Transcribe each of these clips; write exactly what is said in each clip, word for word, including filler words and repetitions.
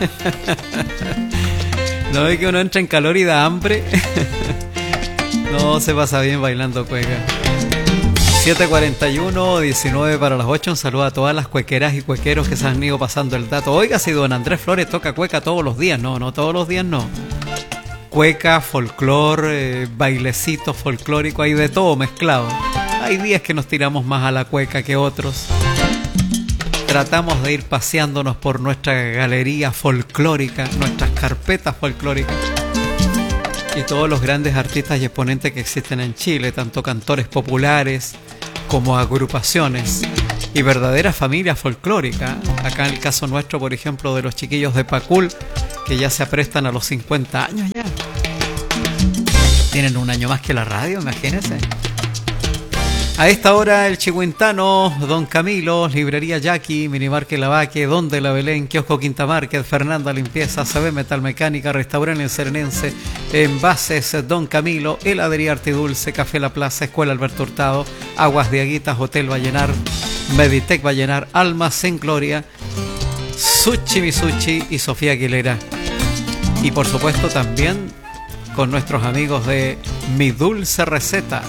¿No ve que uno entra en calor y da hambre? No, se pasa bien bailando cueca. siete cuarenta y uno, diecinueve para las ocho. Un saludo a todas las cuequeras y cuequeros que se han ido pasando el dato. Oiga, si don Andrés Flores toca cueca todos los días. No, no todos los días no. Cueca, folclor, eh, bailecito folclórico, hay de todo mezclado. Hay días que nos tiramos más a la cueca que otros. Tratamos de ir paseándonos por nuestra galería folclórica, nuestras carpetas folclóricas. Y todos los grandes artistas y exponentes que existen en Chile, tanto cantores populares como agrupaciones y verdaderas familias folclóricas. Acá en el caso nuestro, por ejemplo, de los chiquillos de Pacul, que ya se aprestan a los cincuenta años ya. Tienen un año más que la radio, imagínense. A esta hora el Chihuintano, Don Camilo, Librería Jackie, Minimarque Lavaque, Don de la Belén, Kiosco Quinta Márquez, Fernanda Limpieza, C B Metal Mecánica, Restaurante El Serenense, Envases Don Camilo, Heladería Artidulce, Café La Plaza, Escuela Alberto Hurtado, Aguas de Aguitas, Hotel Vallenar, Meditec Vallenar, Almas en Gloria, Sushi Misuchi y Sofía Aguilera. Y por supuesto también con nuestros amigos de Mi Dulce Receta.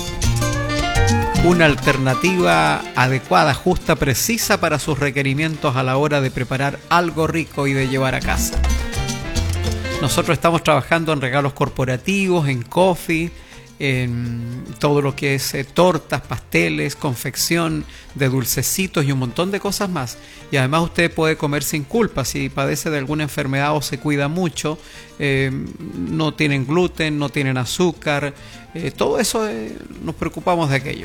Una alternativa adecuada, justa, precisa para sus requerimientos a la hora de preparar algo rico y de llevar a casa. Nosotros estamos trabajando en regalos corporativos, en coffee, en todo lo que es eh, tortas, pasteles, confección de dulcecitos y un montón de cosas más. Y además usted puede comer sin culpa si padece de alguna enfermedad o se cuida mucho. Eh, no tienen gluten, no tienen azúcar, eh, todo eso eh, nos preocupamos de aquello.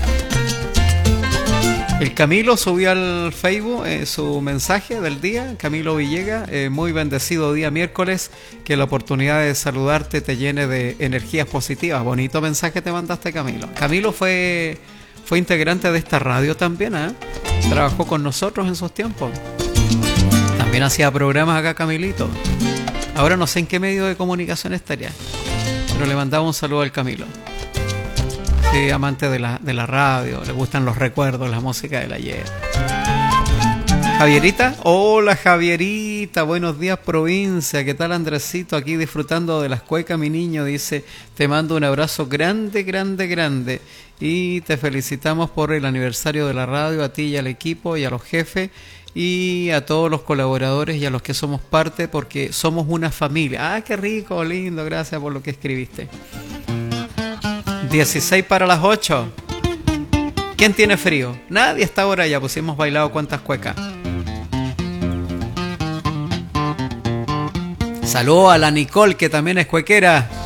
El Camilo subió al Facebook eh, su mensaje del día. Camilo Villegas, eh, muy bendecido día miércoles, que la oportunidad de saludarte te llene de energías positivas. Bonito mensaje te mandaste, Camilo. Camilo fue, fue integrante de esta radio también, ¿eh? Trabajó con nosotros en sus tiempos. También hacía programas acá, Camilito. Ahora no sé en qué medio de comunicación estaría, pero le mandaba un saludo al Camilo. Sí, amante de la, de la radio, le gustan los recuerdos, la música del ayer. Javierita, hola Javierita, buenos días provincia, ¿qué tal Andresito? Aquí disfrutando de las cuecas, mi niño, dice, te mando un abrazo grande, grande, grande y te felicitamos por el aniversario de la radio, a ti y al equipo y a los jefes y a todos los colaboradores y a los que somos parte porque somos una familia. Ah, qué rico, lindo, gracias por lo que escribiste. dieciséis para las ocho. ¿Quién tiene frío? Nadie hasta ahora, ya pues hemos bailado cuantas cuecas. Saludos a la Nicole, que también es cuequera.